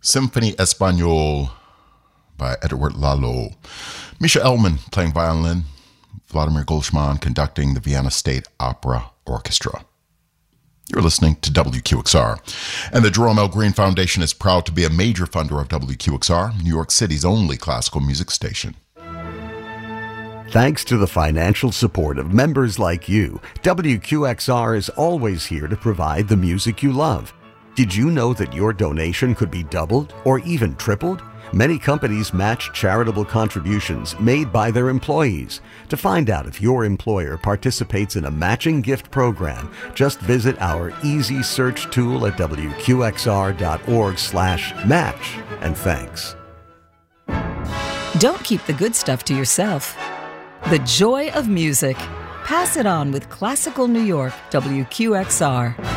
Symphony Espagnole by Edward Lalo. Misha Elman playing violin. Vladimir Golshman conducting the Vienna State Opera Orchestra. You're listening to WQXR. And the Jerome L. Green Foundation is proud to be a major funder of WQXR, New York City's only classical music station. Thanks to the financial support of members like you, WQXR is always here to provide the music you love. Did you know that your donation could be doubled or even tripled? Many companies match charitable contributions made by their employees. To find out if your employer participates in a matching gift program, just visit our easy search tool at wqxr.org/match. And thanks. Don't keep the good stuff to yourself. The joy of music. Pass it on with Classical New York, WQXR.